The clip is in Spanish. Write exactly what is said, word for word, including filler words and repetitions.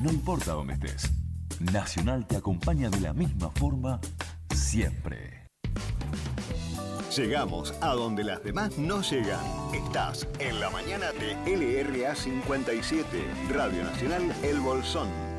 No importa dónde estés, Nacional te acompaña de la misma forma siempre. Llegamos a donde las demás no llegan. Estás en la mañana de L R A cincuenta y siete, Radio Nacional El Bolsón.